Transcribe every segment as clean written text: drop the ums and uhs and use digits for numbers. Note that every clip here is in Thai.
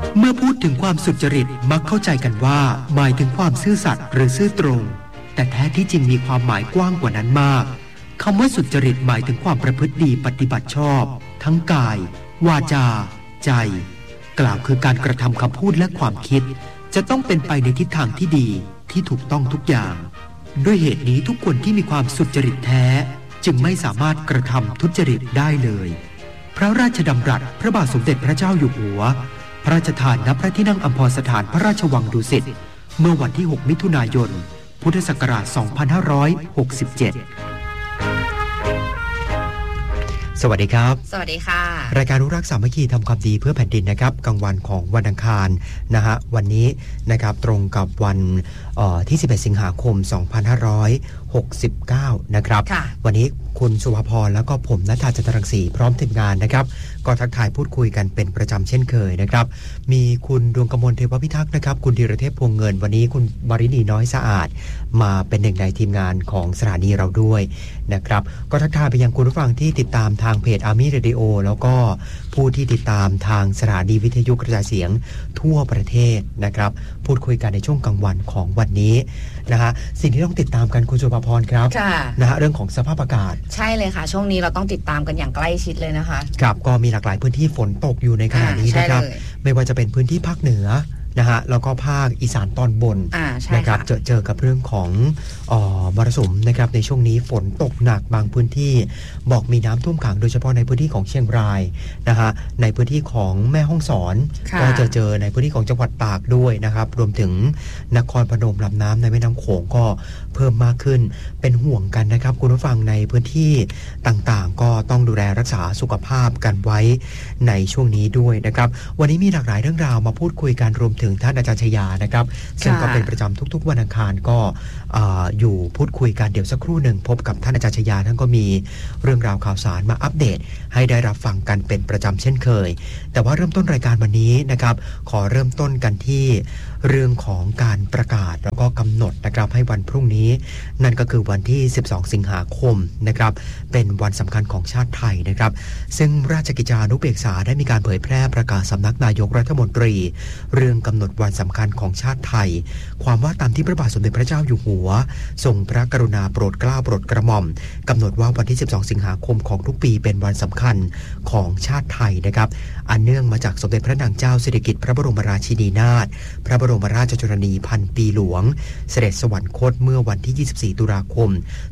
เมื่อพูดถึงความสุจริตมักเข้าใจกันว่าหมายถึงความซื่อสัตย์หรือซื่อตรงแต่แท้ที่จริงมีความหมายกว้างกว่านั้นมากคำว่าสุจริตหมายถึงความประพฤติดีปฏิบัติชอบทั้งกายวาจาใจกล่าวคือการกระทำคำพูดและความคิดจะต้องเป็นไปในทิศทางที่ดีที่ถูกต้องทุกอย่างด้วยเหตุนี้ทุกคนที่มีความสุจริตแท้จึงไม่สามารถกระทำทุจริตได้เลยพระราชดำรัสพระบาทสมเด็จพระเจ้าอยู่หัวพระราชทานณพระที่นั่งอัมพรสถานพระราชวังดุสิตเมื่อวันที่6มิถุนายนพุทธศักราช2567สวัสดีครับสวัสดีค่ะรายการรู้รักสามัคคีทำความดีเพื่อแผ่นดินนะครับกลางวันของวันอังคารนะฮะวันนี้นะครับตรงกับวันที่11สิงหาคม2569นะครับวันนี้คุณสุภพรแล้วก็ผมณัฐา จันทรังสีพร้อมทีมงานนะครับก็ทักทายพูดคุยกันเป็นประจำเช่นเคยนะครับมีคุณดวงกมลเทวพิทักษ์นะครับคุณธีรเทพพวงเงินวันนี้คุณบริณีน้อยสะอาดมาเป็นหนึ่งในทีมงานของสถานีเราด้วยนะครับก็ทักทายไปยังคุณผู้ฟังที่ติดตามทางเพจ Army Radio แล้วก็ผู้ที่ติดตามทางสถานีวิทยุกระจายเสียงทั่วประเทศนะครับพูดคุยกันในช่วงกลางวันของวันนี้นะฮะสิ่งที่ต้องติดตามกันคุณสุภพรครับนะฮะเรื่องของสภาพอากาศใช่เลยค่ะช่วงนี้เราต้องติดตามกันอย่างใกล้ชิดเลยนะคะครับก็มีหลากหลายพื้นที่ฝนตกอยู่ในขณะนี้นะครับไม่ว่าจะเป็นพื้นที่ภาคเหนือนะฮะแล้วก็ภาคอีสานตอนบนนะครับเจอกับเรื่องของมรสุมนะครับในช่วงนี้ฝนตกหนักบางพื้นที่บอกมีน้ำท่วมขังโดยเฉพาะในพื้นที่ของเชียงรายนะฮะในพื้นที่ของแม่ฮ่องสอนก็เจอในพื้นที่ของจังหวัดตากด้วยนะครับรวมถึงนครพนมลำน้ำในแม่น้ำโขงก็เพิ่มมากขึ้นเป็นห่วงกันนะครับคุณผู้ฟังในพื้นที่ต่างๆก็ต้องดูแลรักษาสุขภาพกันไว้ในช่วงนี้ด้วยนะครับวันนี้มีหลากหลายเรื่องราวมาพูดคุยกันรวมถึงท่านอาจารย์ชยานะครับซึ่งก็เป็นประจำทุกๆวันอังคารก็อยู่พูดคุยกันเดี๋ยวสักครู่หนึ่งพบกับท่านอาจารย์ชยาท่านก็มีเรื่องราวข่าวสารมาอัปเดตให้ได้รับฟังกันเป็นประจำเช่นเคยแต่ว่าเริ่มต้นรายการวันนี้นะครับขอเริ่มต้นกันที่เรื่องของการประกาศแล้วก็กำหนดนะครับให้วันพรุ่งนี้นั่นก็คือวันที่12สิงหาคมนะครับเป็นวันสำคัญของชาติไทยนะครับซึ่งราชกิจจานุเบกษาได้มีการเผยแพร่ประกาศสำนักนายกรัฐมนตรีเรื่องกำหนดวันสำคัญของชาติไทยความว่าตามที่พระบาทสมเด็จพระเจ้าอยู่หัวทรงพระกรุณาโปรดเกล้าโปรดกระหม่อมกำหนดว่าวันที่12สิงหาคมของทุกปีเป็นวันสำคัญของชาติไทยนะครับอันเนื่องมาจากสมเด็จพระนางเจ้าสิริกิติ์พระบรมราชินีนาถพระบรมราชชนนีพันปีหลวงเสด็จสวรรคตเมื่อวันที่24ตุลาคม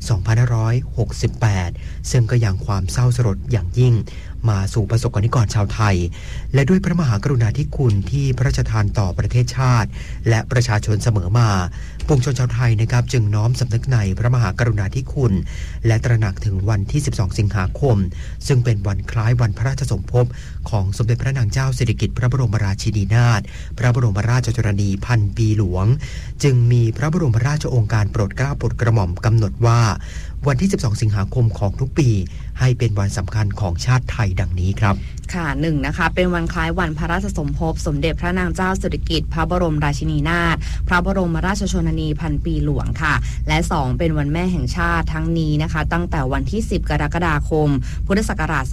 2568ซึ่งก็ยังความเศร้าสลดอย่างยิ่งมาสู่ประสบกนิกรชาวไทยและด้วยพระมหากรุณาธิคุณที่พระราชทานต่อประเทศชาติและประชาชนเสมอมาปวงชนชาวไทยนะครับจึงน้อมสำนึกในพระมหากรุณาธิคุณและตระหนักถึงวันที่12สิงหาคมซึ่งเป็นวันคล้ายวันพระราชสมภพของสมเด็จพระนางเจ้าสิริกิติ์พระบรมราชินีนาถพระบรมราชชนนีพันปีหลวงจึงมีพระบรมราชโองการโปรดเกล้าโปรดกระหม่อมกำหนดว่าวันที่12สิงหาคมของทุกปีให้เป็นวันสำคัญของชาติไทยดังนี้ครับค่ะ1นะคะเป็นวันคล้ายวันพระราชสมภพสมเด็จพระนางเจ้าสิริกิติ์พระบรมราชินีนาถพระบรมราชชนนีพันปีหลวงค่ะและ2เป็นวันแม่แห่งชาติทั้งนี้นะคะตั้งแต่วันที่10กรกฎาคมพุทธศักราช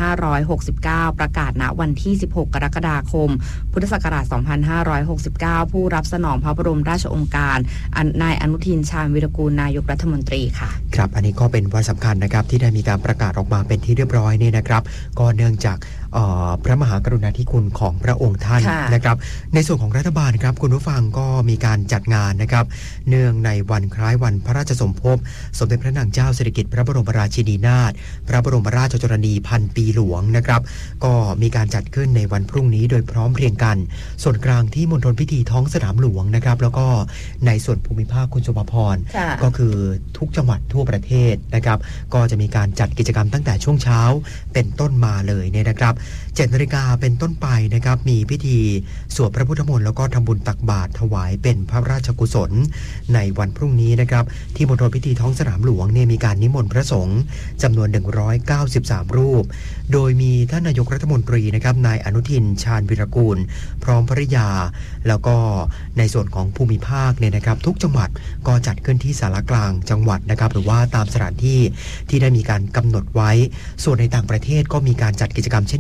2569ประกาศณวันที่16กรกฎาคมพุทธศักราช2569ผู้รับสนองพระบรมราชโองการนายอนุทินชาญวิรากูลนายกรัฐมนตรีค่ะครับอันนี้ก็เป็นวันสำคัญนะครับที่ได้มีการประกาศออกมาเป็นที่เรียบร้อยนี่นะครับก็เนื่องจากพระมหากรุณาธิคุณของพระองค์ท่านนะครับในส่วนของรัฐบาลครับคุณผู้ฟังก็มีการจัดงานนะครับเนื่องในวันคล้ายวันพระราชสมภพสมเด็จพระนางเจ้าสิริกิติ์พระบรมราชินีนาถพระบรมราชชนนีพันปีหลวงนะครับก็มีการจัดขึ้นในวันพรุ่งนี้โดยพร้อมเพรียงกันส่วนกลางที่มณฑลพิธีท้องสนามหลวงนะครับแล้วก็ในส่วนภูมิภาคคุณสุภพรก็คือทุกจังหวัดทั่วประเทศนะครับก็จะมีการจัดกิจกรรมตั้งแต่ช่วงเช้าเป็นต้นมาเลยเนี่ยนะครับ7 นาฬิกาเป็นต้นไปนะครับมีพิธีสวดพระพุทธมนต์แล้วก็ทำบุญตักบาตรถวายเป็นพระราชกุศลในวันพรุ่งนี้นะครับที่มณฑลพิธีท้องสนามหลวงเนี่ยมีการนิมนต์พระสงฆ์จำนวน193รูปโดยมีท่านนายกรัฐมนตรีนะครับนายอนุทินชาญวิรากูลพร้อมภริยาแล้วก็ในส่วนของภูมิภาคเนี่ยนะครับทุกจังหวัดก็จัดขึ้นที่ศาลากลางจังหวัดนะครับหรือว่าตามสถานที่ที่ได้มีการกำหนดไว้ส่วนในต่างประเทศก็มีการจัดกิจกรรมเช่นเดียวกัน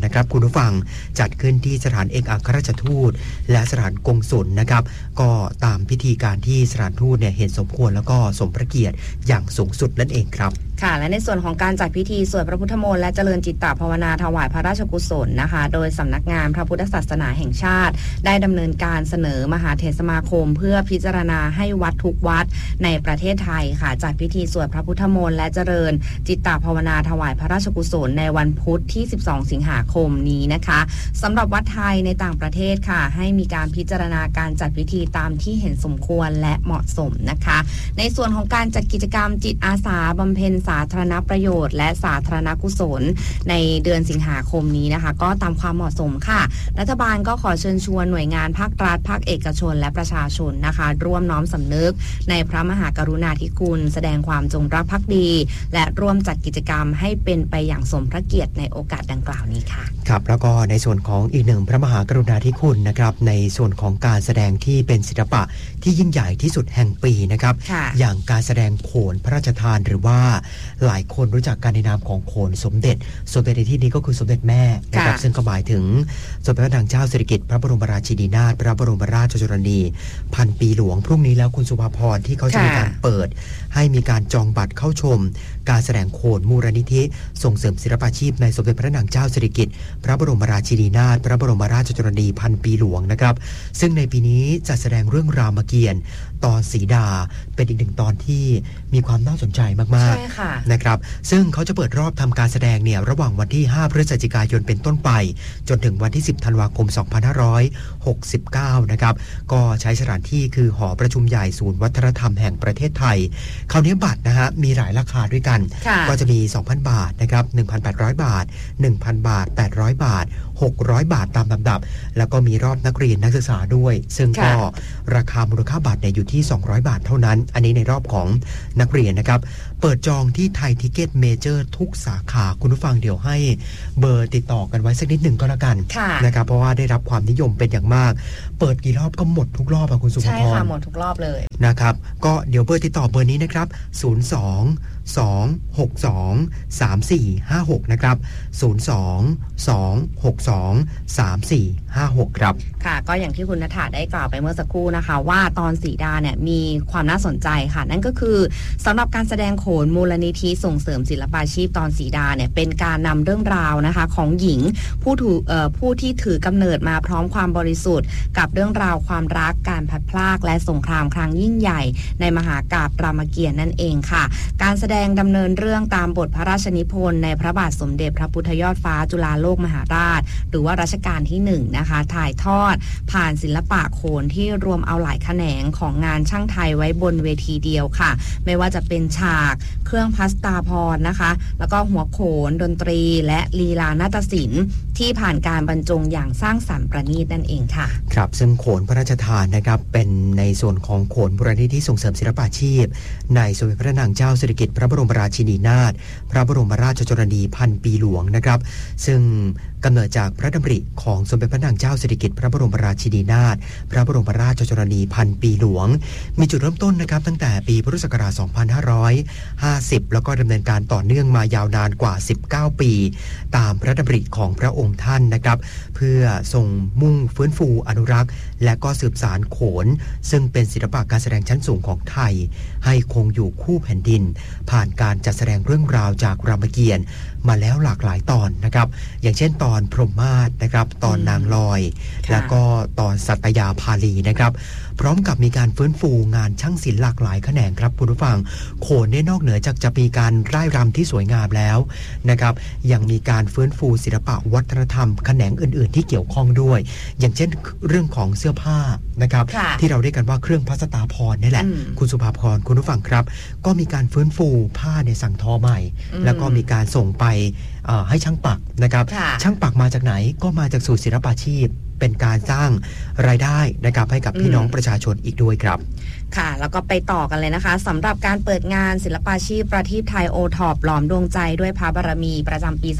นะครับคุณผู้ฟังจัดขึ้นที่สถานเอกอัครราชทูตและสถานกงสุลนะครับก็ตามพิธีการที่สถานทูตเนี่ยเห็นสมควรแล้วก็สมพระเกียรติอย่างสูงสุดนั่นเองครับค่ะและในส่วนของการจัดพิธีสวดพระพุทธมนต์และเจริญจิตตภาวนาถวายพระราชกุศลนะคะโดยสำนักงานพระพุทธศาสนาแห่งชาติได้ดำเนินการเสนอมหาเถรสมาคมเพื่อพิจารณาให้วัดทุกวัดในประเทศไทยค่ะจัดพิธีสวดพระพุทธมนต์และเจริญจิตตภาวนาถวายพระราชกุศลในวันพุธที่12สิงหาคมนี้นะคะสำหรับวัดไทยในต่างประเทศค่ะให้มีการพิจารณาการจัดพิธีตามที่เห็นสมควรและเหมาะสมนะคะในส่วนของการจัดกิจกรรมจิตอาสาบำเพ็ญสาธารณประโยชน์และสาธารณกุศลในเดือนสิงหาคมนี้นะคะก็ตามความเหมาะสมค่ะรัฐบาลก็ขอเชิญชวนหน่วยงานภาครัฐภาคเอกชนและประชาชนนะคะร่วมน้อมสำนึกในพระมหากรุณาธิคุณแสดงความจงรักภักดีและร่วมจัดกิจกรรมให้เป็นไปอย่างสมพระเกียรติในโอกาสดังกล่าวนี้ค่ะครับแล้วก็ในส่วนของอีกหนึ่งพระมหากรุณาธิคุณนะครับในส่วนของการแสดงที่เป็นศิลปะที่ยิ่งใหญ่ที่สุดแห่งปีนะครับอย่างการแสดงโขนพระราชทานหรือว่าหลายคนรู้จักการในนามของโขนสมเด็จในที่นี้ก็คือสมเด็จแม่นะครับซึ่งก็หมายถึงสมเด็จพระนางเจ้าสิริกิติ์พระบรมราชินีนาถพระบรมราชชนนีพันปีหลวงพรุ่งนี้แล้วคุณสุภาพรที่เขาจะมีการเปิดให้มีการจองบัตรเข้าชมการแสดงโขนมูลนิธิส่งเสริมศิลปาชีพในสมเด็จพระนางเจ้าสิริกิติ์พระบรมราชินีนาถพระบรมราชชนนีพันปีหลวงนะครับซึ่งในปีนี้จะแสดงเรื่องรามเกียรติ์ตอนสีดาเป็นอีกหนึ่งตอนที่มีความน่าสนใจมากๆนะครับซึ่งเขาจะเปิดรอบทำการแสดงเนี่ยระหว่างวันที่5พฤศจิกายนเป็นต้นไปจนถึงวันที่10ธันวาคม2569นะครับก็ใช้สถานที่คือหอประชุมใหญ่ศูนย์วัฒนธรรมแห่งประเทศไทยคราวนี้บัตรนะฮะมีหลายราคาด้วยกันก็จะมี 2,000 บาทนะครับ 1,800 บาท 1,000 บาท 800 บาท 600 บาทตามลำดับแล้วก็มีรอบนักเรียนนักศึกษาด้วยซึ่งก็ราคามูลค่าบัตรเนี่ยอยู่ที่200 บาทเท่านั้นอันนี้ในรอบของนักเรียนนะครับเปิดจองที่ไทยทิเก็ตเมเจอร์ทุกสาขาคุณผู้ฟังเดี๋ยวให้เบอร์ติดต่อกันไว้สักนิดหนึ่งก็แล้วกันนะครับเพราะว่าได้รับความนิยมเป็นอย่างมากเปิดกี่รอบก็หมดทุกรอบคุณสุภพรใช่ค่ะหมดทุกรอบเลยนะครับก็เดี๋ยวเบอร์ติดต่อเบอร์นี้นะครับ02-262-3456นะครับ02-262-3456ครับค่ะก็อย่างที่คุณณฐาได้กล่าวไปเมื่อสักครู่นะคะว่าตอนสีดาเนี่ยมีความน่าสนใจค่ะนั่นก็คือสำหรับการแสดงโขนมูลนิธิส่งเสริมศิลปาชีพตอนสีดาเนี่ยเป็นการนำเรื่องราวนะคะของหญิงผู้ที่ถือกำเนิดมาพร้อมความบริสุทธิ์กับเรื่องราวความรักการพลัดพรากและสงครามครั้งยิ่งใหญ่ในมหากาพย์รามเกียรติ์นั่นเองค่ะการแสดงดำเนินเรื่องตามบทพระราชนิพนธ์ในพระบาทสมเด็จพระพุทธยอดฟ้าจุฬาโลกมหาราชหรือว่ารัชกาลที่1นะคะถ่ายทอดผ่านศิลปะโขนที่รวมเอาหลายแขนงของงานช่างไทยไว้บนเวทีเดียวค่ะไม่ว่าจะเป็นฉากเครื่องพัสตาพรนะคะแล้วก็หัวโขนดนตรีและลีลานาฏศิลป์ที่ผ่านการบรรจงอย่างสร้างสรรค์ประณีตนั่นเองค่ะครับซึ่งโขนพระราชทานนะครับเป็นในส่วนของโขนมูลนิธิส่งเสริมศิลปาชีพในสมเด็จพระนางเจ้าสิริกิติ์พระบรมราชินีนาถพระบรมราชชนนีพันปีหลวงนะครับซึ่งกำเนิดจากพระดำริของสมเด็จพระนางเจ้าสิริกิติ์พระบรมราชินีนาถพระบรมราชชนนีพันปีหลวงมีจุดเริ่มต้นนะครับตั้งแต่ปีพุทธศักราช2550แล้วก็ดำเนินการต่อเนื่องมายาวนานกว่า19ปีตามพระดำริของพระองค์ท่านนะครับเพื่อทรงมุ่งฟื้นฟูอนุรักษ์และก็สืบสานโขนซึ่งเป็นศิลปะการแสดงชั้นสูงของไทยให้คงอยู่คู่แผ่นดินผ่านการจัดแสดงเรื่องราวจากรามเกียรติ์มาแล้วหลากหลายตอนนะครับอย่างเช่นตอนพรหมมาศนะครับตอนนางลอยแล้วก็ตอนสัตยาภาลีนะครับพร้อมกับมีการฟื้นฟูงานช่างศิลป์หลากหลายแขนงครับคุณผู้ฟังโขนเนี่ยนอกเหนือจากจะมีการร่ายรำที่สวยงามแล้วนะครับยังมีการฟื้นฟูศิลปะวัฒนธรรมแขนงอื่นๆที่เกี่ยวข้องด้วยอย่างเช่นเรื่องของเสื้อผ้านะครับที่เราเรียกกันว่าเครื่องพัสตาพรนี่แหละคุณสุภาพรคุณผู้ฟังครับก็มีการฟื้นฟูผ้าในสั่งทอใหม่แล้วก็มีการส่งไปให้ช่างปักนะครับช่างปักมาจากไหนก็มาจากสูตรศิลปาชีพเป็นการสร้างรายได้นะครับให้กับพี่น้องประชาชนอีกด้วยครับค่ะแล้วก็ไปต่อกันเลยนะคะสำหรับการเปิดงานศิลปาชีพประทีปไทยโอท็อปหลอมดวงใจด้วยพระบารมีประจำปี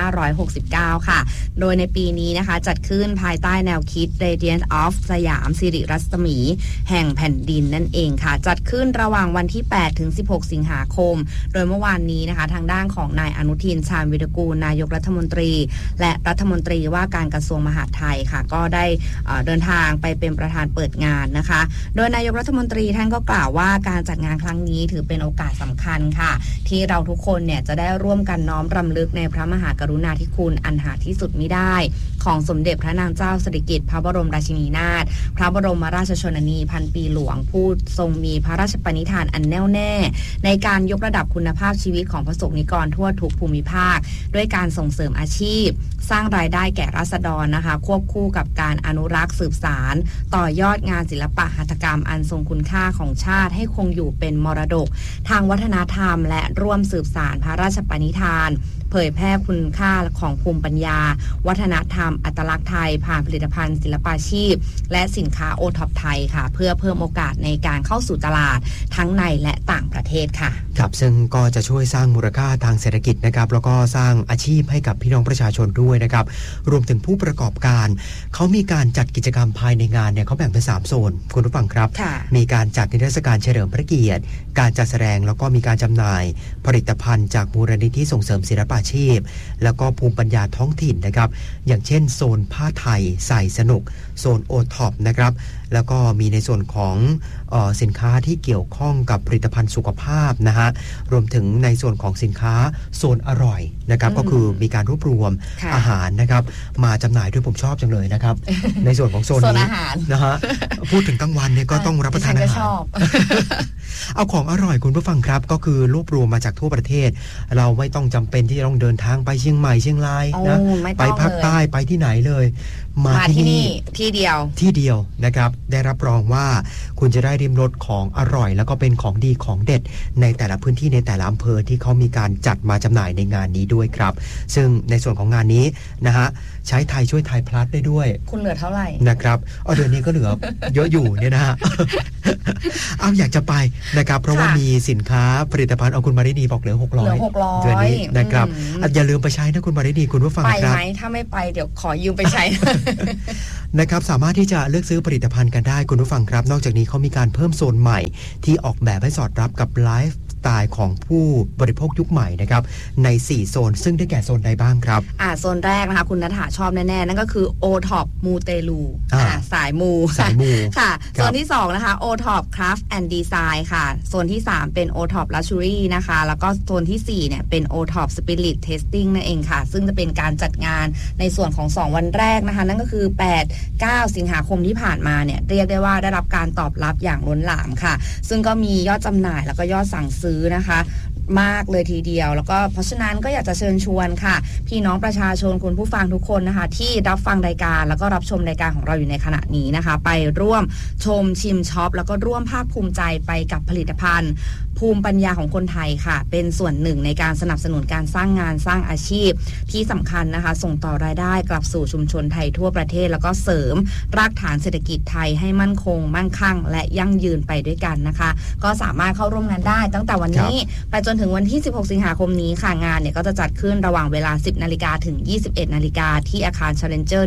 2569 ค่ะโดยในปีนี้นะคะจัดขึ้นภายใต้แนวคิด Radiance of สยามสิริรัศมีแห่งแผ่นดินนั่นเองค่ะจัดขึ้นระหว่างวันที่ 8 ถึง 16 สิงหาคมโดยเมื่อวานนี้นะคะทางด้านของนายอนุทินชาญวิรากูลนายกรัฐมนตรีและรัฐมนตรีว่าการกระทรวงมหาดไทยค่ะก็ได้เดินทางไปเป็นประธานเปิดงานนะคะโดยนายกรัฐมนตรีท่านก็กล่าวว่าการจัดงานครั้งนี้ถือเป็นโอกาสสำคัญค่ะที่เราทุกคนเนี่ยจะได้ร่วมกันน้อมรำลึกในพระมหากรุณาธิคุณอันหาที่สุดมิได้ของสมเด็จพระนางเจ้าสิริกิติ์พระบรมราชินีนาถพระบรมราชชนนีพันปีหลวงผู้ทรงมีพระราชปณิธานอันแน่วแน่ในการยกระดับคุณภาพชีวิตของประสบนิกรทั่วทุกภูมิภาคด้วยการส่งเสริมอาชีพสร้างรายได้แก่ราษฎรนะคะควบคู่กับการอนุรักษ์สืบสานต่อยอดงานศิลปะหัตถกรรมอันทรงคุณค่าของชาติให้คงอยู่เป็นมรดกทางวัฒนธรรมและร่วมสืบสานพระราชปณิธานเผยแพร่คุณค่าของภูมิปัญญาวัฒนธรรมอัตลักษณ์ไทยผ่านผลิตภัณฑ์ศิลปาชีพและสินค้าโอท็อปไทยค่ะเพื่อเพิ่มโอกาสในการเข้าสู่ตลาดทั้งในและต่างประเทศค่ะครับซึ่งก็จะช่วยสร้างมูลค่าทางเศรษฐกิจนะครับแล้วก็สร้างอาชีพให้กับพี่น้องประชาชนด้วยนะครับรวมถึงผู้ประกอบการเขามีการจัดกิจกรรมภายในงานเนี่ยเขาแบ่งเป็น3โซนคุณผู้ฟังครับมีการจัดนิทรรศการเฉลิมพระเกียรติการจัดแสดงแล้วก็มีการจำหน่ายผลิตภัณฑ์จากมูลนิธิส่งเสริมศิลปาชีพแล้วก็ภูมิปัญญาท้องถิ่นนะครับอย่างเช่นโซนผ้าไทยใส่สนุกโซนโอท็อปนะครับแล้วก็มีในส่วนของสินค้าที่เกี่ยวข้องกับผลิตภัณฑ์สุขภาพนะฮะรวมถึงในส่วนของสินค้าโซนอร่อยนะครับก็คือมีการรวบรวมอาหารนะครับมาจำหน่ายด้วยผมชอบจังเลยนะครับ ในส่วนของโซนนี้นะฮะพูดถึงกลางวันเนี่ยก็ต้องรับประทานอาหารเอาของอร่อยคุณผู้ฟังครับก็คือรวบรวมมาจากทั่วประเทศเราไม่ต้องจำเป็นที่จะต้องเดินทางไปเชียงใหม่เชียงรายนะไปภาคใต้ไปที่ไหนเลยมาที่นี่ที่เดียวนะครับได้รับรองว่าคุณจะได้ริมรสของอร่อยแล้วก็เป็นของดีของเด็ดในแต่ละพื้นที่ในแต่ละอำเภอที่เขามีการจัดมาจำหน่ายในงานนี้ด้วยครับซึ่งในส่วนของงานนี้นะฮะใช้ไทยช่วยไทยพลัสได้ด้วยคุณเหลือเท่าไหร่นะครับเดือนนี้ก็เหลือ เยอะอยู่เนี่ยนะฮะ เอาอยากจะไปนะครับเพราะว่ามีสินค้าผลิตภัณฑ์เอาคุณมารินีบอกเหลือ600เดือนนี้นะครับอย่าลืมไปใช้นะคุณมารินีคุณผู้ฟังครับไปไหมถ้าไม่ไปเดี๋ยวขอยืมไปใช้นะครับสามารถที่จะเลือกซื้อผลิตภัณฑ์กันได้คุณผู้ฟังครับนอกจากนี้เขามีการเพิ่มโซนใหม่ที่ออกแบบให้สอดรับกับไลฟ์สไตล์ของผู้บริโภคยุคใหม่นะครับใน4โซนซึ่งได้แก่โซนใดบ้างครับโซนแรกนะคะคุณณฐาชอบแน่ๆนั่นก็คือโอท็อปมูเตลูสายมูค่ะโซนที่2นะคะโอท็อปคราฟต์แอนด์ดีไซน์ค่ะโซนที่3เป็นโอท็อปลักชัวรี่นะคะแล้วก็โซนที่4เนี่ยเป็นโอท็อปสปิริตเทสติ้งนั่นเองค่ะซึ่งจะเป็นการจัดงานในส่วนของ2วันแรกนะคะนั่นก็คือ8-9 สิงหาคมที่ผ่านมาเนี่ยเรียกได้ว่าได้รับการตอบรับอย่างล้นหลามค่ะซึ่งก็มียอดจำหน่ายแล้วก็ยอดสั่งซื้อนะคะมากเลยทีเดียวแล้วก็เพราะฉะนั้นก็อยากจะเชิญชวนค่ะพี่น้องประชาชนคุณผู้ฟังทุกคนนะคะที่รับฟังรายการแล้วก็รับชมรายการของเราอยู่ในขณะนี้นะคะไปร่วมชมชิมช็อปแล้วก็ร่วมภาคภูมิใจไปกับผลิตภัณฑ์ภูมิปัญญาของคนไทยค่ะเป็นส่วนหนึ่งในการสนับสนุนการสร้างงานสร้างอาชีพที่สำคัญนะคะส่งต่อรายได้กลับสู่ชุมชนไทยทั่วประเทศแล้วก็เสริมรากฐานเศรษฐกิจไทยให้มั่นคงมั่งคั่งและยั่งยืนไปด้วยกันนะคะก็สามารถเข้าร่วมงานได้ตั้งแต่วันนี้ไปจนถึงวันที่16 สิงหาคมนี้ค่ะงานเนี่ยก็จะจัดขึ้นระหว่างเวลา 10 นาฬิกาถึง 21 นาฬิกาที่อาคาร Challenger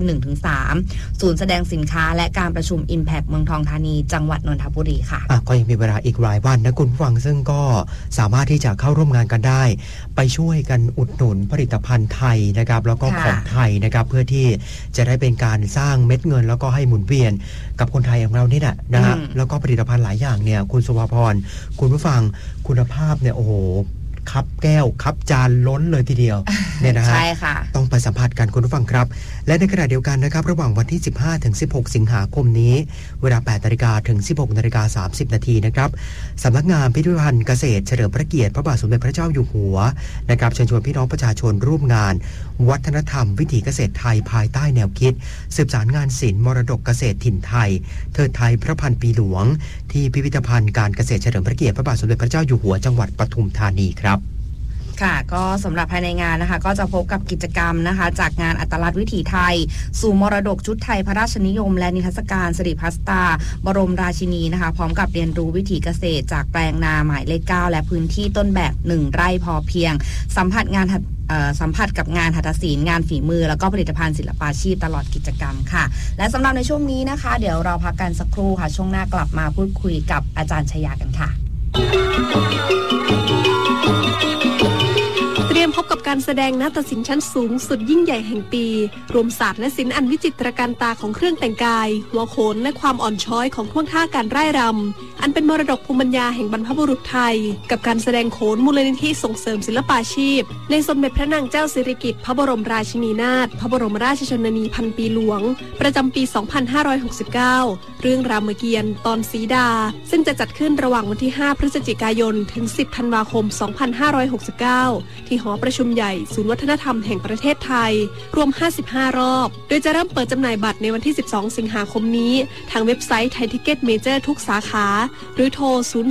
1-3 ศูนย์แสดงสินค้าและการประชุม Impact เมืองทองธานีจังหวัดนนทบุรีค่ะก็ยังมีเวลาอีกหลายวันนะคุณผู้ฟังซึ่งก็สามารถที่จะเข้าร่วมงานกันได้ไปช่วยกันอุดหนุนผลิตภัณฑ์ไทยนะครับแล้วก็ของไทยนะครับเพื่อที่จะได้เป็นการสร้างเม็ดเงินแล้วก็ให้หมุนเวียนกับคนไทยของเรานี่แหละนะฮะแล้วก็ผลิตภัณฑ์หลายอย่างเนี่ยคุณสุภาพรคุณผู้ฟังคุณภาพเนี่ยโอ้โหคับแก้วคับจานล้นเลยทีเดียวเนี่ยนะฮะใช่ค่ะต้องไปสัมผัสกันคุณผู้ฟังครับและในขณะเดียวกันนะครับระหว่างวันที่15ถึง16สิงหาคมนี้เวลา 8 นาฬิกาถึง 16 นาฬิกา 30 นาทีนะครับสำนักงานพิพิธภัณฑ์เกษตรเฉลิมพระเกียรติพระบาทสมเด็จพระเจ้าอยู่หัวนะครับเชิญชวนพี่น้องประชาชนร่วมงานวัฒนธรรมวิถีเกษตรไทยภายใต้แนวคิดสืบสานงานศิลป์มรดกเกษตรถิ่นไทยเทิดไทยพระพันปีหลวงที่พิพิธภัณฑ์การเกษตรเฉลิมพระเกียรติพระบาทสมเด็จพระเจ้าอยู่หัวจังหวัดปทุมธานีครับค่ะก็สำหรับภายในงานนะคะก็จะพบกับกิจกรรมนะคะจากงานอัตลักษณ์วิถีไทยสู่มรดกชุดไทยพระราชนิยมและนิทรรศการสิริพัสตาบรมราชินีนะคะพร้อมกับเรียนรู้วิถีเกษตรจากแปลงนาหมายเลข 9และพื้นที่ต้นแบบ1ไร่พอเพียงสัมผัสกับงานหัตถศิลป์งานฝีมือแล้วก็ผลิตภัณฑ์ศิลปาชีพตลอดกิจกรรมค่ะและสำหรับในช่วงนี้นะคะเดี๋ยวเราพักกันสักครู่ค่ะช่วงหน้ากลับมาพูดคุยกับอาจารย์ชยากันค่ะเตรียมพบกับการแสดงนาฏศิลป์ชั้นสูงสุดยิ่งใหญ่แห่งปีรวมศาสตร์และศิลป์อันวิจิตรการตาของเครื่องแต่งกายหัวโขนและความอ่อนช้อยของท่วงท่าการร่ายรำอันเป็นมรดกภูมิปัญญาแห่งบรรพบุรุษไทยกับการแสดงโขนมูลนิธิส่งเสริมศิลปาชีพในสมเด็จพระนางเจ้าสิริกิติ์พระบรมราชินีนาถพระบรมราชชนนีพันปีหลวงประจำปี 2569 เรื่องรามเกียรติ์ตอนสีดาซึ่งจะจัดขึ้นระหว่างวันที่ 5 พฤศจิกายนถึง 10 ธันวาคม 2569 ที่หอประชุมใหญ่ศูนย์วัฒนธรรมแห่งประเทศไทยรวม 55 รอบโดยจะเริ่มเปิดจำหน่ายบัตรในวันที่ 12 สิงหาคมนี้ทางเว็บไซต์ไทยทิกเก็ตเมเจอร์ทุกสาขาหรือโทร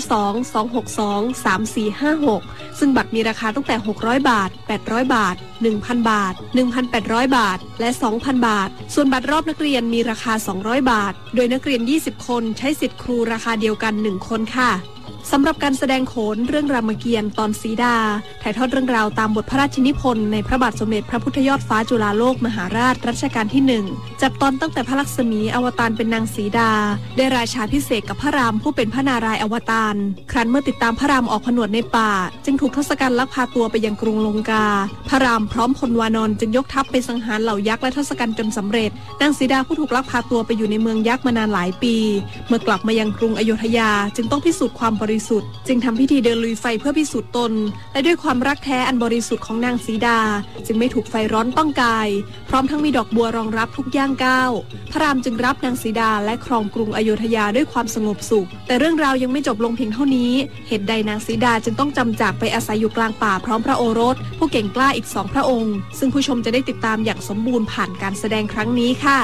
02-262-3456 ซึ่งบัตรมีราคาตั้งแต่ 600 บาท 800 บาท 1,000 บาท 1,800 บาท และ 2,000 บาทส่วนบัตรรอบนักเรียนมีราคา 200 บาทโดยนักเรียน 20 คนใช้สิทธิ์ครูราคาเดียวกัน 1 คนค่ะสำหรับการแสดงโขนเรื่องรามเกียรติ์ตอนสีดาถ่ายทอดเรื่องราวตามบทพระราชนิพนธ์ในพระบาทสมเด็จพระพุทธยอดฟ้าจุฬาโลกมหาราชรัชกาลที่ 1จับตอนตั้งแต่พระลักษมีอวตารเป็นนางสีดาได้ราชาพิเศษกับพระรามผู้เป็นพระนารายณ์อวตารครั้นเมื่อติดตามพระรามออกผนวดในป่าจึงถูกทศกัณฐ์ลักพาตัวไปยังกรุงลงกาพระรามพร้อมพลวานนท์จึงยกทัพไปสังหารเหล่ายักษ์และทศกัณฐ์จนสำเร็จนางสีดาผู้ถูกลักพาตัวไปอยู่ในเมืองยักษ์มานานหลายปีเมื่อกลับมายังกรุงอโยธยาจึงต้องพิสูจน์ความบริสุทธิ์จึงทำพิธีเดินลุยไฟเพื่อพิสูจน์ตนและด้วยความรักแท้อันบริสุทธิ์ของนางสีดาจึงไม่ถูกไฟร้อนต้องกายพร้อมทั้งมีดอกบัวรองรับทุกย่างก้าวพระรามจึงรับนางสีดาและครองกรุงอโยธยาด้วยความสงบสุขแต่เรื่องราวยังไม่จบลงเพียงเท่านี้เหตุใดนางสีดาจึงต้องจำจากไปอาศัยอยู่กลางป่าพร้อมพระโอรสผู้เก่งกล้าอีก2พระองค์ซึ่งผู้ชมจะได้ติดตามอย่างสมบูรณ์ผ่านการแสดงครั้งนี้ค่ะ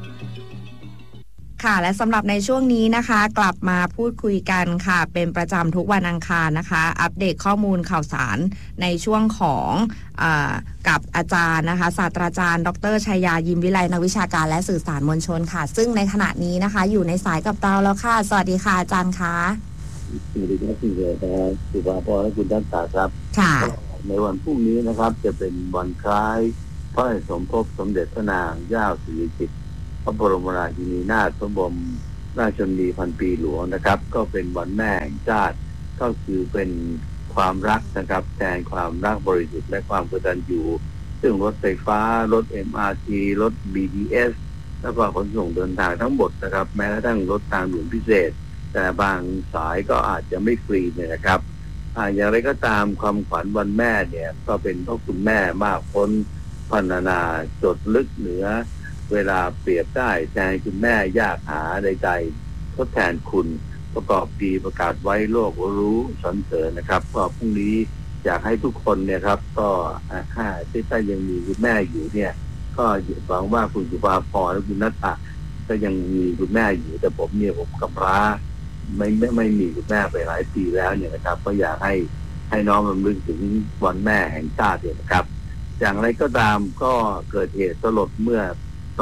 ค่ะและสำหรับในช่วงนี้นะคะกลับมาพูดคุยกันค่ะเป็นประจำทุกวันอังคารนะคะอัปเดตข้อมูลข่าวสารในช่วงของกับอาจารย์นะคะศาสตราจารย์ดร.ชัยยายิ้มวิไลนักวิชาการและสื่อสารมวลชนค่ะซึ่งในขณะนี้นะคะอยู่ในสายกับเราแล้วค่ะสวัสดีค่ะอาจารย์คะสวัสดีครับคุณเอ๋นะครับสุภาพรและคุณดันตาครับค่ะในวันพรุ่งนี้นะครับจะเป็นวันคล้ายพระราชสมภพสมเด็จพระนางเจ้าสิริกิติ์พระบรมราชินีนาถพระบรมราชชนนีพันปีหลวงนะครับก็เป็นวันแม่แห่งชาติก็คือเป็นความรักนะครับแทนความรักบริสุทธิ์และความกตัญญูซึ่งรถไฟฟ้ารถ MRT รถ BTS แล้วก็ขนส่งเดินทางทั้งหมดนะครับแม้กระทั่งรถทางด่วนพิเศษแต่บางสายก็อาจจะไม่ฟรีเนี่ยนะครับอย่างไรก็ตามความขวัญวันแม่เนี่ยก็เป็นเพราะคุณแม่มากพ้นพรรณนาจดลึกเหนือเวลาเปรียบได้แทนคุณแม่ยากหาใดๆทดแทนคุณประกอบดีประกาศไว้โลกรู้สรรเสริญนะครับก็พรุ่งนี้อยากให้ทุกคนเนี่ยครับก็ถ้ายังมีคุณแม่อยู่เนี่ยก็หวังว่าคุณสุภาพรและคุณนัทตะก็ยังมีคุณแม่อยู่แต่ผมกำพร้าไม่มีคุณแม่ไปหลายปีแล้วเนี่ยนะครับก็อยากให้น้องรำลึกถึงวันแม่แห่งชาติเนี่ยนะครับอย่างไรก็ตามก็เกิดเหตุสลดเมื่อ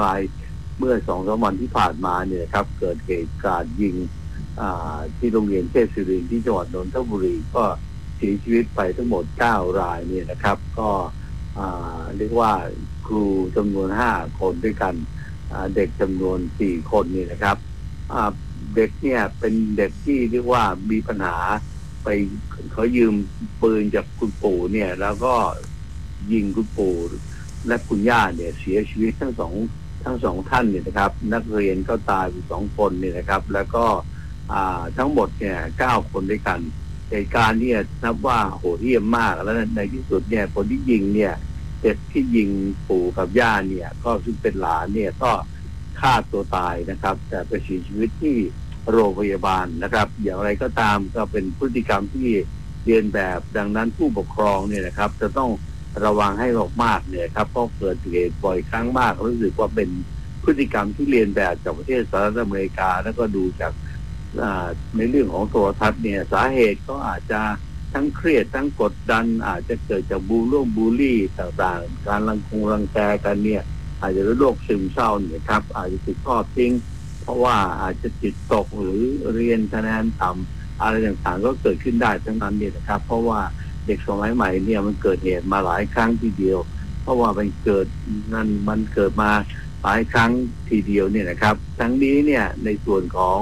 2-3 วันที่ผ่านมาเนี่ยครับเกิดเหตุการณ์ยิงที่โรงเรียนเทพศิรินทร์ที่จังหวัดนนทบุรีก็เสียชีวิตไปทั้งหมด9 รายเนี่ยนะครับก็เรียกว่าครูจำนวน5 คนด้วยกันเด็กจำนวน4 คนนี่นะครับเด็กเนี่ยเป็นเด็กที่เรียกว่ามีปัญหาไปเขายืมปืนจากคุณปู่เนี่ยแล้วก็ยิงคุณปู่และคุณย่าเนี่ยเสียชีวิตทั้งสองท่านเนี่ยนะครับนักเรียนก็ตายไป2 คนเนี่ยนะครับแล้วก็ทั้งหมดเนี่ย9 คนด้วยกันเหตุการณ์เนี่ยนับว่าโหดเหี้ยมมากแล้วในที่สุดเนี่ยคนที่ยิงเนี่ยเด็กที่ยิงปู่กับย่าเนี่ยก็ซึ่งเป็นหลานเนี่ยก็ฆ่าตัวตายนะครับแต่ไปเสียชีวิตที่โรงพยาบาลนะครับอย่างไรก็ตามก็เป็นพฤติกรรมที่เรียนแบบดังนั้นผู้ปกครองเนี่ยนะครับจะต้องระวังให้มากๆเนี่ยครับเพราะเกิดเหตุบ่อยครั้งมากรู้สึกว่าเป็นพฤติกรรมที่เรียนแบบจากประเทศสหรัฐอเมริกาแล้วก็ดูจากในเรื่องของโทรทัศน์เนี่ยสาเหตุก็อาจจะทั้งเครียดทั้งกดดันอาจจะเกิดจากบูลลี่ต่างๆการรังแกกันเนี่ยอาจจะโรคซึมเศร้าเนี่ยครับอาจจะถูกทอดทิ้งเพราะว่าอาจจะจิตตกหรือเรียนคะแนนต่ำอะไรต่างๆก็เกิดขึ้นได้ทั้งนั้นเนี่ยนะครับเพราะว่าเด็กสมัยใหม่เนี่ยมันเกิดเหตุมาหลายครั้งทีเดียวเพราะว่ามันเกิดมาหลายครั้งทีเดียวเนี่ยนะครับทั้งนี้เนี่ยในส่วนของ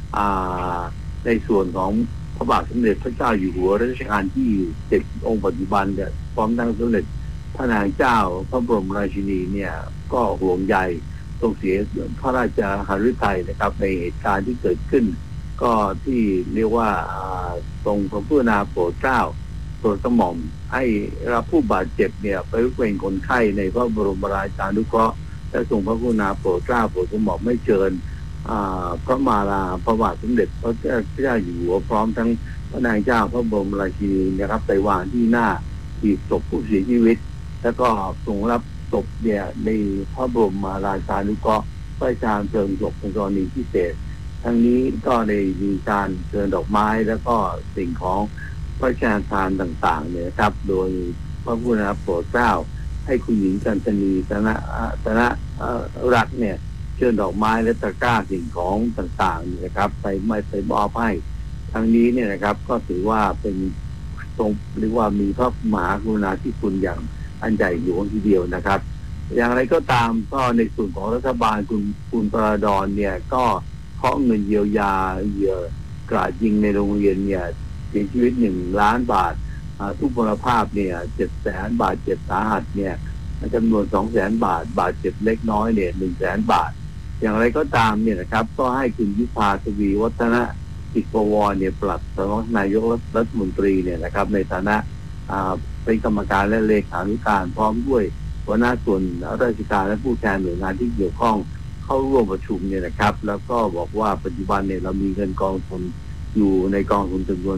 พระบาทสมเด็จพระเจ้าอยู่หัวรัชกาลที่10องค์ปัจจุบันเนี่ยพร้อมทั้งสมเด็จพระนางเจ้าพระบรมราชินีเนี่ยก็ห่วงใยทรงเสียพระราชหฤทัยนะครับในเหตุการณ์ที่เกิดขึ้นก็ที่เรียกว่าทรงพระกรุณาโปรดเกล้าโปรดกระหม่อมให้รับผู้บาดเจ็บเนี่ยไปเป็นคนไข้ในพระบรมราชานุเคราะห์และทรงพระกรุณาโปรดเกล้าโปรดกระหม่อมไม่เชิญพระมาลาพระบาทสมเด็จพระเจ้าอยู่หัวพร้อมทั้งพระนางเจ้าพระบรมราชินีนะครับไปวางที่หน้าหีบศพผู้เสียชีวิตแล้วก็ทรงรับศพเนี่ยในพระบรมราชานุเคราะห์พระราชทานเพลิงศพเป็นกรณีพิเศษทั้งนี้ก็ได้มีการเชิญดอกไม้แล้วก็สิ่งของพระราชทานต่างๆเนี่ยครับโดยพระกรุณาโปรดเกล้าให้คุณหญิงกันตนีธนรัตน์เนี่ยเชิญดอกไม้และตะกร้าสิ่งของต่างๆนี่นะครับไปมอบให้ทั้งนี้เนี่ยนะครับก็ถือว่าเป็นทรงเรียกว่ามีพระมหากรุณาธิคุณอย่างอันใหญ่หลวงทีเดียวนะครับอย่างไรก็ตามก็ในส่วนของรัฐบาลคุณปราดรเนี่ยก็เคาะเงินเยียวยาเหยื่อกราดยิงในโรงเรียนเนี่ยเสียชีวิต1 ล้านบาททุกพลภาพเนี่ย700,000 บาทเจ็บสาหัสเนี่ยจำนวน 200,000 บาทบาดเจ็บเล็กน้อยเนี่ย100,000 บาทอย่างไรก็ตามเนี่ยนะครับก็ให้คุณยุพาทวีวัฒนะกิจปวรเนี่ยปลัดสำนักนายกรัฐมนตรีเนี่ยนะครับในฐานะเป็นกรรมการและเลขานุการพร้อมด้วยหัวหน้าส่วนราชการและผู้แทนหน่วยงานที่เกี่ยวข้องเข้าร่วมประชุมเนี่ยนะครับแล้วก็บอกว่าปัจจุบันเนี่ยเรามีเงินกองทุนอยู่ในกองทุนจำนวน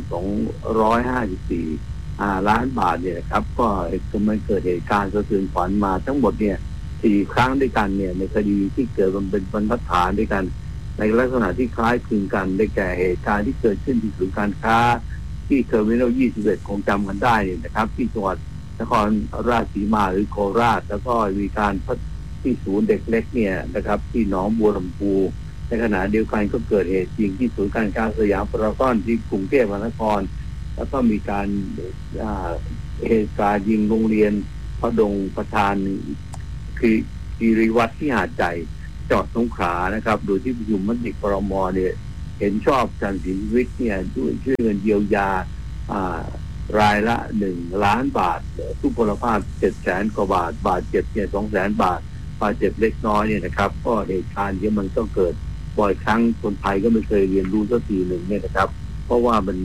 254 ล้านบาทเนี่ยนะครับก็มันเกิดเหตุการณ์สะเทือนขวัญมาทั้งหมดเนี่ย4 ครั้งด้วยกันเนี่ยในคดีที่เกิดมันเป็นบรรทัดฐานด้วยกันในลักษณะที่คล้ายคลึงกันได้แก่เหตุการณ์ที่เกิดขึ้นที่ศูนย์การค้าที่เทอร์มินอล21คงจำกันได้เนี่ยนะครับที่จังหวัดนครราชสีมาหรือโคราชแล้วก็มีการที่ศูนย์เด็กเล็กเนี่ยนะครับที่หนองบัวลำพูในขณะเดียวกันก็เกิดเหตุจริงที่ศูนย์การค้าสยามพารากอนที่กรุงเทพมหานครแล้วก็มีการเหตุการณ์ยิงโรงเรียนพระดงประธานคือกิริวัฒน์ที่หาดใหญ่จังหวัดสงขลานะครับโดยที่ประชุมมติครม.เนี่ยเห็นชอบการเสียชีวิตเนี่ยด้วยช่วยเงินเยียวยารายละ1 ล้านบาททุกพลภาพ700,000 กว่าบาทบาทเจ็บเนี่ย200,000 บาทบาดเจ็บเล็กน้อยเนี่ยนะครับก็เหตุการณ์ที่มันก็เกิดบ่อยครั้งคนไทยก็ไม่เคยเรียนรู้สักทีหนึ่งเนี่ยนะครับเพราะว่ามัน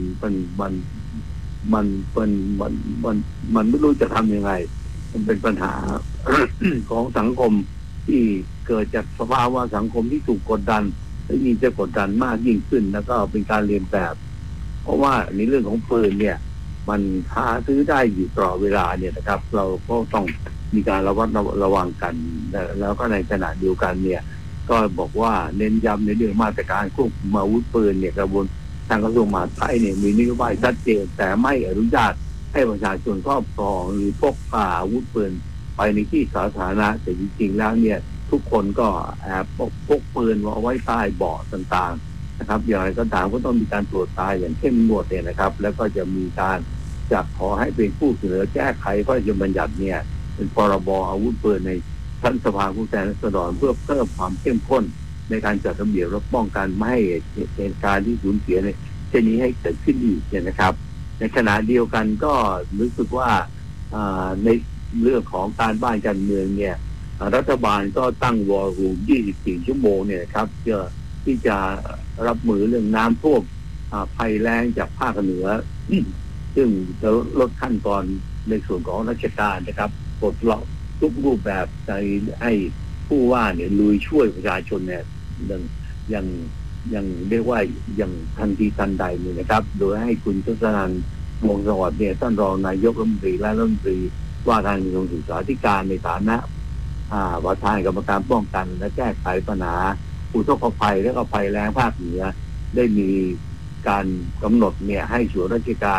ไม่รู้จะทำยังไงมันเป็นปัญหา ของสังคมที่เกิดจากสภาวะสังคมที่ถูกกดดันและยิ่งจะกดดันมากยิ่งขึ้นแล้วก็เป็นการเรียนแบบเพราะว่าในเรื่องของปืนเนี่ยมันหาซื้อได้อยู่ตลอดเวลาเนี่ยนะครับเราก็ต้องมีการระวังกันแล้วก็ในขณะเดียวกันเนี่ยก็บอกว่าเน้นย้ำในเรื่องมาตรการควบคุมอาวุธปืนเนี่ยกระบวนทางกระทรวงมหาดไทยเนี่ยมีนโยบายชัดเจนแต่ไม่อนุญาตให้ประชาชนครอบครองหรือพกพาอาวุธปืนไปในที่สาธารณะแต่จริงๆแล้วเนี่ยทุกคนก็แอบพกปืนเอาไว้ใต้เบาะต่างๆนะครับอย่างไรก็ตามก็ต้องมีการตรวจตาอย่างเข้มงวดเนี่ยนะครับแล้วก็จะมีการจะขอให้เป็นผู้เสนอแก้ไขพระราชบัญญัติเนี่ยเป็นพรบอาวุธปืนในชั้นสภาผู้แทนราษฎรเพื่อเพิ่มความเข้มข้นในการจัดระเบียบและป้องกันไม่ให้เหตุการณ์ที่สูญเสียในเช่นนี้ให้เกิดขึ้นอีกเนี่ยนะครับในขณะเดียวกันก็รู้สึกว่าในเรื่องของการบ้านการเมืองเนี่ยรัฐบาลก็ตั้งวอร์รูม24 ชั่วโมงเนี่ยครับเพื่อที่จะรับมือเรื่องน้ำท่วมภัยแล้งจากภาคเหนือ ซึ่งจะลดขั้นตอนในส่วนของราชการนะครับปลดล็อกทุกรูปแบบให้ผู้ว่าเนี่ยลุยช่วยประชาชนเนี่ยอย่างเรียกว่าอย่างทันทีทันใดเลยนะครับโดยให้คุณทศนันท์ วงศ์สวัสดิ์เนี่ยท่านรองนายกรัฐมนตรีและรัฐมนตรีว่าการกระทรวงศึกษาธิการในฐานะประธานกรรมการป้องกันและแก้ไขปัญหาอุทกภัยและภัยแล้งภาคเหนือได้มีการกำหนดเนี่ยให้ส่วนราชการ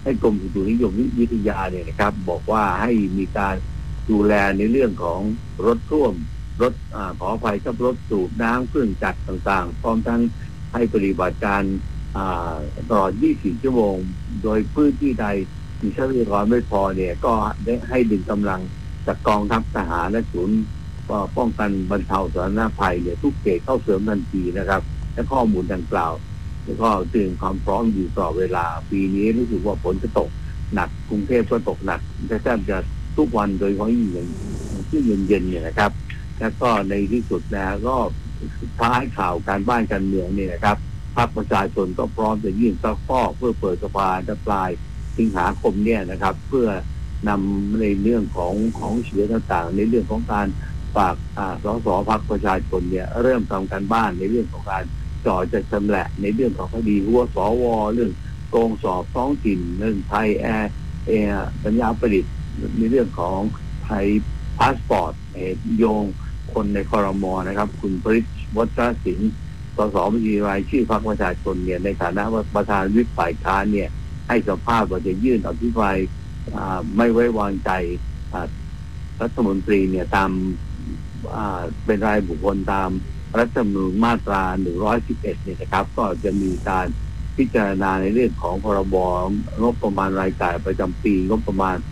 ให้กรมอุตุนิยมวิทยาเนี่ยนะครับบอกว่าให้มีการดูแลในเรื่องของรถท่วมรถขออภัยครับรถสูบน้ำเครื่องจักรต่างๆพร้อมทั้งให้ปฏิบัติการตลอด 24 ชั่วโมงโดยพื้นที่ใดมีทรัพยากรไม่พอเนี่ยก็ได้ให้ดึงกำลังจากกองทัพทหารและศูนย์ป้องกันบรรเทาสาธารณภัยเนี่ยทุกเขตเข้าเสริมทันทีนะครับและข้อมูลดังกล่าวแล้วก็เตรียมความพร้อมอยู่ต่อเวลาปีนี้รู้สึกว่าฝนจะตกหนักกรุงเทพก็ตกหนักแทบจะทุกวันโดยเฉพาะยิ่งที่เย็นๆเนี่ยนะครับแล้วก็ในที่สุดแล้วก็สุดท้ายข่าวการบ้านการเมืองเนี่ยนะครับพรรคประชาชนก็พร้อมจะยื่นซักฟอกเพื่อเปิดสภาปลายสิงหาคมเนี่ยนะครับเพื่อนำในเรื่องของเสียต่างๆในเรื่องของการฝากสสพรรคประชาชนเนี่ยเริ่มทำการบ้านในเรื่องของการจ่อจะชำแหละในเรื่องของคดีหัวสวเรื่องโกงสอบท้องถิ่นเรื่องไทยแอร์สัญญาประดิษฐ์ในเรื่องของไทยพาสปอร์ตโยงคนในครม.นะครับคุณปริศวัชรศิลป์สสบัญชีรายชื่อพรรคประชาชนเนี่ยในฐานะประธานวิปฝ่ายค้านเนี่ยให้สัมภาษณ์ว่าจะยื่นอภิปรายไม่ไว้วางใจรัฐมนตรีเนี่ยตามเป็นรายบุคคลตามรัฐธรรมนูญมาตรา 111 เนี่ยนะครับก็จะมีการพิจารณาในเรื่องของพรบงบประมาณรายจ่ายประจำปีงบประมาณ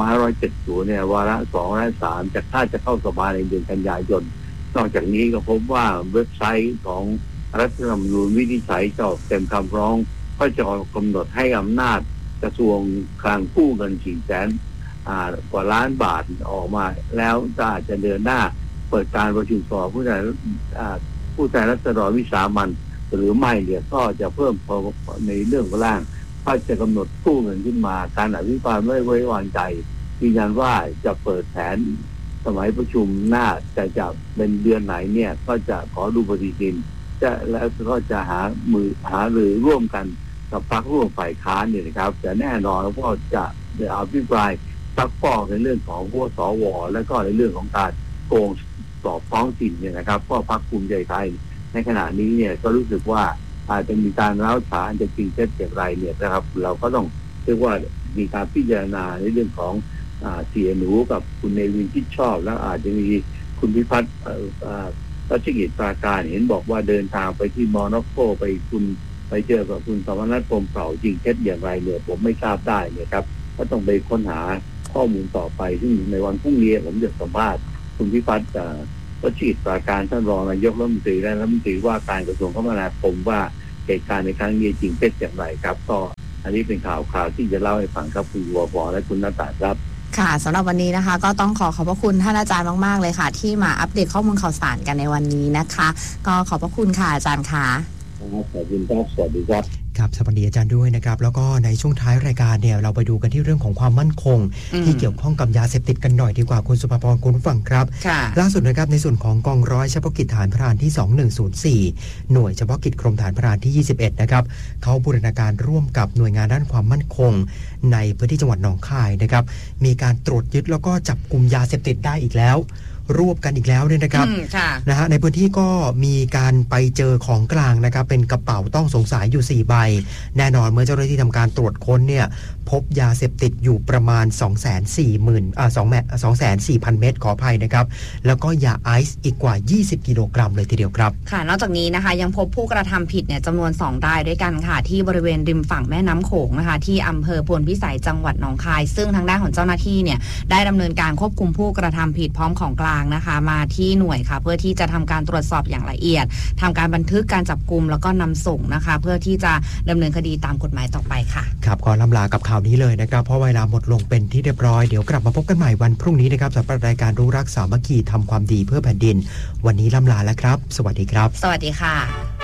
2570 เนี่ยวาระ 2 และ 3 จะเข้าสภาในเดือนกันยายนนอกจากนี้ก็พบว่าเว็บไซต์ของรัฐธรรมนูญวินิจฉัยจะออกเต็มคำร้องก็จะกำหนดให้อำนาจกระทรวงคลังกู้เงิน 400,000 กว่าล้านบาทออกมาแล้วจะเดินหน้าเปิดการประชุมสภาผู้แทนราษฎรวิสามัญหรือไม่เนี่ยก็จะเพิ่มในเรื่องร่างก็จะกำหนดกู้เงินขึ้นมาการอภิปรายไม่ไว้วางใจยืนยันว่าจะเปิดแผนสมัยประชุมหน้าจะเป็นเดือนไหนเนี่ยก็จะขอดูปฏิทินแล้วก็จะหาหรือร่วมกันกับพรรคร่วมฝ่ายค้านเนี่ยนะครับแต่แน่นอนว่าจะอภิปรายซักฟอกในเรื่องของพวกสวและก็ในเรื่องของการโกงสอบท้องถิ่นเนี่ยนะครับก็พรรคภูมิใจไทยในขณะนี้เนี่ยก็รู้สึกว่าอาจจะมีการร้าวฉานจะจริงเท็จอย่างไรเนี่ยนะครับเราก็ต้องเรียกว่ามีการพิจารณาในเรื่องของเสียหนูกับคุณเนวินที่ชอบแล้วอาจจะมีคุณพิพัฒน์รัชกิจปราการเห็นบอกว่าเดินทางไปที่มอน็อกโกไปเจอกับคุณสมนัส พรหมเผ่าจริงเท็จอย่างไรเนี่ยผมไม่ทราบได้เนี่ยครับก็ต้องไปค้นหาข้อมูลต่อไปซึ่งในวันพรุ่งนี้ผมจะสัมภาษณ์คุณพิพัฒน์รัชกิจปราการท่านรองนายกรัฐมนตรีและรัฐมนตรีว่าการกระทรวงคมนาคมว่าเหตุการณ์ในครั้งนี้จริงเท็จอย่างไรครับก็อันนี้เป็นข่าวที่จะเล่าให้ฟังครับคุณวปและคุณณตาครับค่ะสำหรับวันนี้นะคะก็ต้องขอบพระคุณท่านอาจารย์มากๆเลยค่ะที่มาอัปเดตข้อมูลข่าวสารกันในวันนี้นะคะก็ขอบพระคุณค่ะอาจารย์ค่ะขอบคุณครับสวัสดีครับครับสวัสดีอาจารย์ด้วยนะครับแล้วก็ในช่วงท้ายรายการเนี่ยเราไปดูกันที่เรื่องของความมั่นคงที่เกี่ยวข้องกับยาเสพติดกันหน่อยดีกว่าคุณสุภาพรคุณผู้ฟังครับล่าสุดนะครับในส่วนของกองร้อยเฉพาะกิจฐานพรานที่2104หน่วยเฉพาะกิจกรมฐานพรานที่21นะครับเขาบูรณาการร่วมกับหน่วยงานด้านความมั่นคงในพื้นที่จังหวัดหนองคายนะครับมีการตรวจยึดแล้วก็จับกุมยาเสพติดได้อีกแล้วรวบกันอีกแล้วเนี่ยนะครับนะฮะในพื้นที่ก็มีการไปเจอของกลางนะครับเป็นกระเป๋าต้องสงสัยอยู่4ใบแน่นอนเมื่อเจ้าหน้าที่ทำการตรวจค้นเนี่ยพบยาเสพติดอยู่ประมาณ 240,000 เม็ดขออภัยนะครับแล้วก็ยาไอซ์อีกกว่า20กิโลกรัมเลยทีเดียวครับค่ะนอกจากนี้นะคะยังพบผู้กระทำผิดเนี่ยจำนวน2รายด้วยกันค่ะที่บริเวณริมฝั่งแม่น้ำโขงนะคะที่อำเภอพลพิสัยจังหวัดหนองคายซึ่งทางด้านของเจ้าหน้าที่เนี่ยได้ดำเนินการควบคุมผู้กระทำผิดพร้อมของกลางนะคะมาที่หน่วยค่ะเพื่อที่จะทำการตรวจสอบอย่างละเอียดทำการบันทึกการจับกุมแล้วก็นำส่งนะคะเพื่อที่จะดำเนินคดีตามกฎหมายต่อไปค่ะครับก็ล่ำลากับข่าวนี้เลยนะครับเพราะเวลาหมดลงเป็นที่เรียบร้อยเดี๋ยวกลับมาพบกันใหม่วันพรุ่งนี้นะครับสำหรับรายการรู้รักสามัคคีทำความดีเพื่อแผ่นดินวันนี้ล่ำลาแล้วครับสวัสดีครับสวัสดีค่ะ